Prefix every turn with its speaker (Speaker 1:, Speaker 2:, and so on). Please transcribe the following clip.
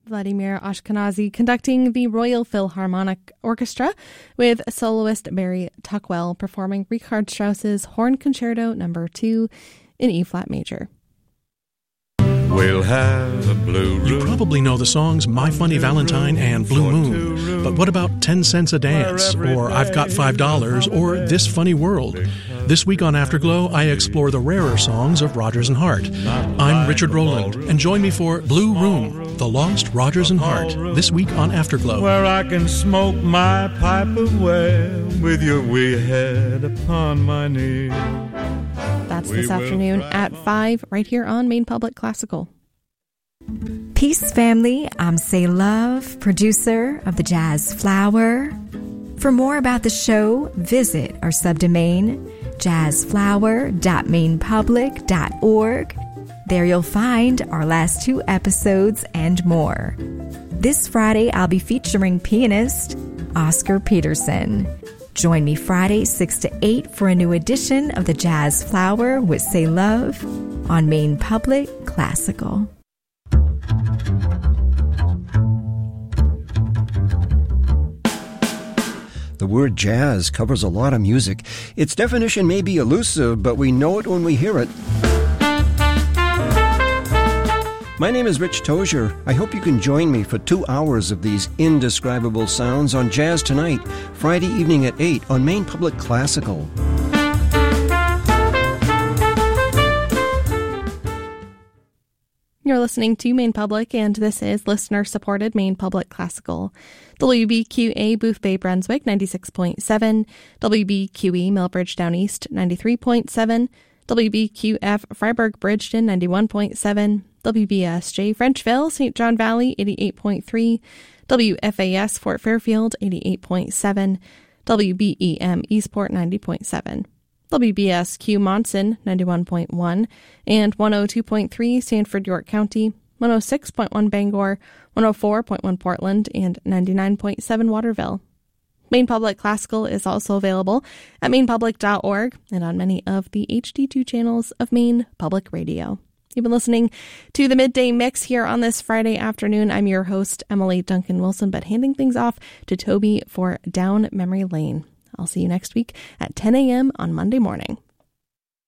Speaker 1: Vladimir Ashkenazy conducting the Royal Philharmonic Orchestra, with soloist Barry Tuckwell performing Richard Strauss's Horn Concerto No. 2 in E-flat major.
Speaker 2: We'll have a blue room.
Speaker 3: You probably know the songs My Funny Valentine and Blue Moon, but what about 10 Cents a Dance, or I've Got $5, or This Funny World? This week on Afterglow, I explore the rarer songs of Rodgers and Hart. I'm Richard Rowland, and join me for Blue Room, The Lost Rodgers and Hart, this week on Afterglow.
Speaker 2: Where I can smoke my pipe away with your wee head upon my knee.
Speaker 1: That's this afternoon at 5, right here on Maine Public Classical.
Speaker 4: Peace, family. I'm Say Love, producer of the Jazz Flower. For more about the show, visit our subdomain, jazzflower.mainepublic.org. There you'll find our last 2 episodes and more. This Friday, I'll be featuring pianist Oscar Peterson. Join me Friday, 6 to 8 for a new edition of the Jazz Flower with Say Love on Maine Public Classical.
Speaker 5: The word jazz covers a lot of music. Its definition may be elusive, but we know it when we hear it. My name is Rich Tozier. I hope you can join me for 2 hours of these indescribable sounds on Jazz Tonight, Friday evening at 8 on Maine Public Classical.
Speaker 1: You're listening to Maine Public, and this is listener-supported Maine Public Classical. WBQA Booth Bay Brunswick 96.7, WBQE Millbridge Down East 93.7, WBQF Freiburg Bridgeton 91.7, WBSJ Frenchville St. John Valley 88.3, WFAS Fort Fairfield 88.7, WBEM Eastport 90.7. WBSQ Monson 91.1 and 102.3 Sanford York County, 106.1 Bangor, 104.1 Portland, and 99.7 Waterville. Maine Public Classical is also available at mainepublic.org and on many of the HD2 channels of Maine Public Radio. You've been listening to the Midday Mix here on this Friday afternoon. I'm your host, Emily Duncan Wilson, but handing things off to Toby for Down Memory Lane. I'll see you next week at 10 a.m. on Monday morning.